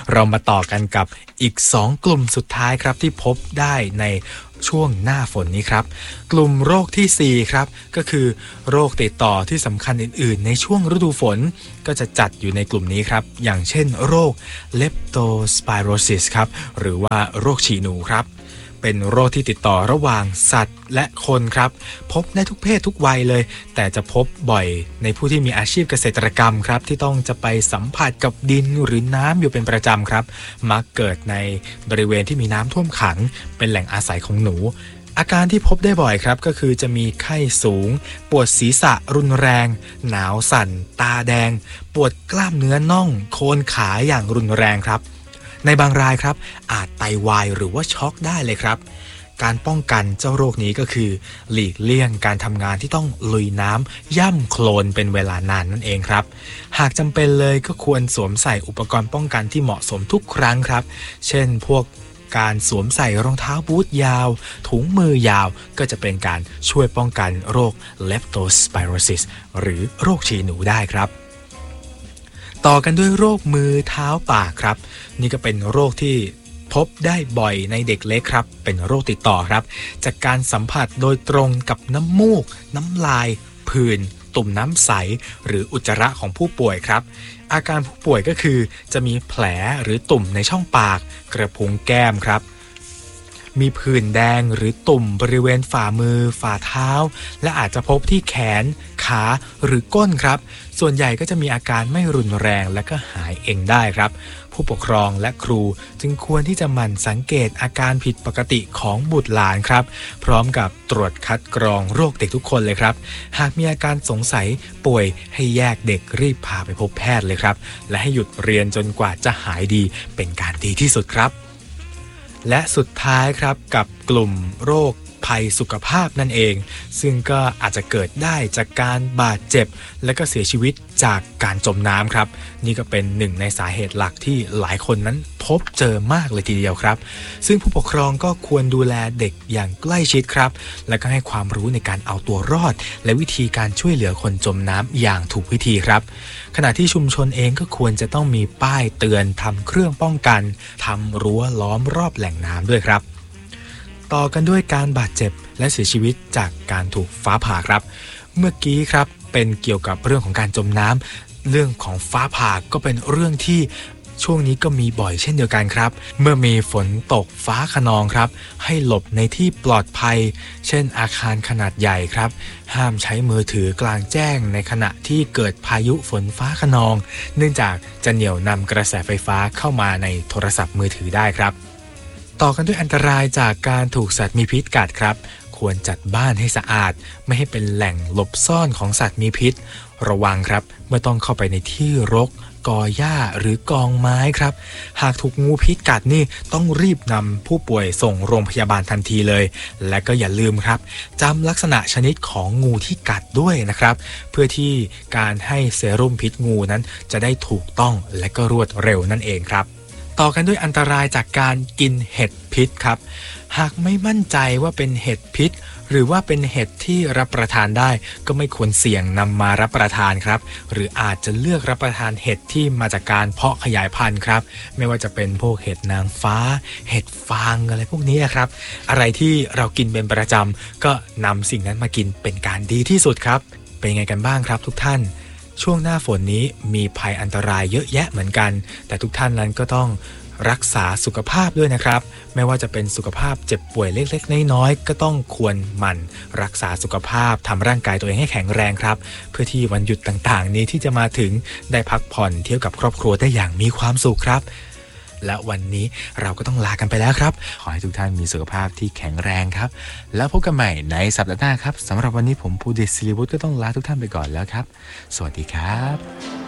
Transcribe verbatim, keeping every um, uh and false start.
เรามาต่อกันกับอีกสองกลุ่มสุดท้ายครับที่พบได้ในช่วงหน้าฝนนี้ครับกลุ่มโรคที่สี่ครับก็คือโรคติดต่อที่สำคัญอื่นๆในช่วงฤดูฝนก็จะจัดอยู่ในกลุ่มนี้ครับอย่างเช่นโรค Leptospirosis ครับหรือว่าโรคฉี่หนูครับเป็นโรคที่ติดต่อระหว่างสัตว์และคนครับพบได้ทุกเพศทุกวัยเลยแต่จะพบบ่อยในผู้ที่มีอาชีพเกษตรกรรมครับที่ต้องจะไปสัมผัสกับดินหรือน้ำอยู่เป็นประจำครับมักเกิดในบริเวณที่มีน้ำท่วมขังเป็นแหล่งอาศัยของหนูอาการที่พบได้บ่อยครับก็คือจะมีไข้สูงปวดศีรษะรุนแรงหนาวสั่นตาแดงปวดกล้ามเนื้อน่องโคนขาอย่างรุนแรงครับในบางรายครับอาจไตวายหรือว่าช็อกได้เลยครับการป้องกันเจ้าโรคนี้ก็คือหลีกเลี่ยงการทำงานที่ต้องลุยน้ำย่ำโคลนเป็นเวลานานนั่นเองครับหากจำเป็นเลยก็ควรสวมใส่อุปกรณ์ป้องกันที่เหมาะสมทุกครั้งครับเช่นพวกการสวมใส่รองเท้าบูทยาวถุงมือยาวก็จะเป็นการช่วยป้องกันโรค Leptospirosis หรือโรคฉี่หนูได้ครับต่อกันด้วยโรคมือเท้าปากครับนี่ก็เป็นโรคที่พบได้บ่อยในเด็กเล็กครับเป็นโรคติดต่อครับจากการสัมผัสโดยตรงกับน้ำมูกน้ำลายผื่นตุ่มน้ำใสหรืออุจจาระของผู้ป่วยครับอาการผู้ป่วยก็คือจะมีแผลหรือตุ่มในช่องปากกระพุ้งแก้มครับมีผื่นแดงหรือตุ่มบริเวณฝ่ามือฝ่าเท้าและอาจจะพบที่แขนขาหรือก้นครับส่วนใหญ่ก็จะมีอาการไม่รุนแรงและก็หายเองได้ครับผู้ปกครองและครูจึงควรที่จะหมั่นสังเกตอาการผิดปกติของบุตรหลานครับพร้อมกับตรวจคัดกรองโรคเด็กทุกคนเลยครับหากมีอาการสงสัยป่วยให้แยกเด็กรีบพาไปพบแพทย์เลยครับและให้หยุดเรียนจนกว่าจะหายดีเป็นการดีที่สุดครับและสุดท้ายครับกับกลุ่มโรคภัยสุขภาพนั่นเองซึ่งก็อาจจะเกิดได้จากการบาดเจ็บและก็เสียชีวิตจากการจมน้ำครับนี่ก็เป็นหนึ่งในสาเหตุหลักที่หลายคนนั้นพบเจอมากเลยทีเดียวครับซึ่งผู้ปกครองก็ควรดูแลเด็กอย่างใกล้ชิดครับและก็ให้ความรู้ในการเอาตัวรอดและวิธีการช่วยเหลือคนจมน้ำอย่างถูกวิธีครับขณะที่ชุมชนเองก็ควรจะต้องมีป้ายเตือนทำเครื่องป้องกันทำรั้วล้อมรอบแหล่งน้ำด้วยครับต่อกันด้วยการบาดเจ็บและเสียชีวิตจากการถูกฟ้าผ่าครับเมื่อกี้ครับเป็นเกี่ยวกับเรื่องของการจมน้ำเรื่องของฟ้าผ่าก็เป็นเรื่องที่ช่วงนี้ก็มีบ่อยเช่นเดียวกันครับเมื่อมีฝนตกฟ้าคะนองครับให้หลบในที่ปลอดภัยเช่นอาคารขนาดใหญ่ครับห้ามใช้มือถือกลางแจ้งในขณะที่เกิดพายุฝนฟ้าคะนองเนื่องจากจะเหนี่ยวนำกระแสไฟฟ้าเข้ามาในโทรศัพท์มือถือได้ครับต่อกันด้วยอันตรายจากการถูกสัตว์มีพิษกัดครับควรจัดบ้านให้สะอาดไม่ให้เป็นแหล่งหลบซ่อนของสัตว์มีพิษระวังครับเมื่อต้องเข้าไปในที่รกกอหญ้าหรือกองไม้ครับหากถูกงูพิษกัดนี่ต้องรีบนำผู้ป่วยส่งโรงพยาบาลทันทีเลยและก็อย่าลืมครับจำลักษณะชนิดของงูที่กัดด้วยนะครับเพื่อที่การให้เซรุ่มพิษงูนั้นจะได้ถูกต้องและก็รวดเร็วนั่นเองครับต่อกันด้วยอันตรายจากการกินเห็ดพิษครับหากไม่มั่นใจว่าเป็นเห็ดพิษหรือว่าเป็นเห็ดที่รับประทานได้ก็ไม่ควรเสี่ยงนำมารับประทานครับหรืออาจจะเลือกรับประทานเห็ดที่มาจากการเพาะขยายพันธุ์ครับไม่ว่าจะเป็นพวกเห็ดนางฟ้าเห็ดฟางอะไรพวกนี้ครับอะไรที่เรากินเป็นประจำก็นำสิ่งนั้นมากินเป็นการดีที่สุดครับเป็นไงกันบ้างครับทุกท่านช่วงหน้าฝนนี้มีภัยอันตรายเยอะแยะเหมือนกันแต่ทุกท่านนั้นก็ต้องรักษาสุขภาพด้วยนะครับไม่ว่าจะเป็นสุขภาพเจ็บป่วยเล็กๆน้อยๆก็ต้องควรหมั่นรักษาสุขภาพทำร่างกายตัวเองให้แข็งแรงครับเพื่อที่วันหยุดต่างๆนี้ที่จะมาถึงได้พักผ่อนเที่ยวกับครอบครัวได้อย่างมีความสุขครับและวันนี้เราก็ต้องลากันไปแล้วครับขอให้ทุกท่านมีสุขภาพที่แข็งแรงครับแล้วพบกันใหม่ในสัปดาห์หน้าครับสำหรับวันนี้ผมภูดิษฐ์ศิริวุฒิก็ต้องลาทุกท่านไปก่อนแล้วครับสวัสดีครับ